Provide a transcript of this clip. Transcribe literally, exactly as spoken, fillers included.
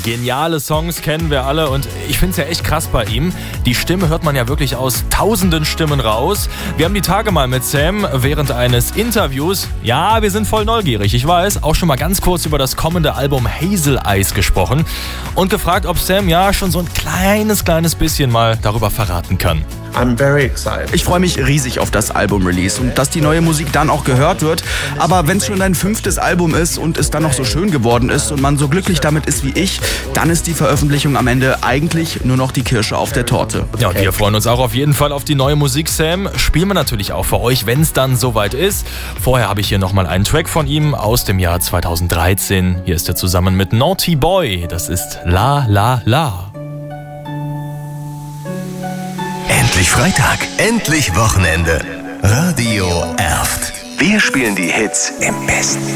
Geniale Songs kennen wir alle und ich finde es ja echt krass bei ihm. Die Stimme hört man ja wirklich aus tausenden Stimmen raus. Wir haben die Tage mal mit Sam während eines Interviews, ja, wir sind voll neugierig, ich weiß, auch schon mal ganz kurz über das kommende Album Hazel Eyes gesprochen und gefragt, ob Sam ja schon so ein kleines, kleines bisschen mal darüber verraten kann. I'm very excited. Ich freue mich riesig auf das Album-Release und dass die neue Musik dann auch gehört wird. Aber wenn es schon dein fünftes Album ist und es dann noch so schön geworden ist und man so glücklich damit ist wie ich, dann ist die Veröffentlichung am Ende eigentlich nur noch die Kirsche auf der Torte. Ja, und wir freuen uns auch auf jeden Fall auf die neue Musik, Sam. Spielen wir natürlich auch für euch, wenn es dann soweit ist. Vorher habe ich hier nochmal einen Track von ihm aus dem Jahr zweitausenddreizehn. Hier ist er zusammen mit Naughty Boy. Das ist La La La. Endlich Freitag, endlich Wochenende. Radio Erft. Wir spielen die Hits im Besten.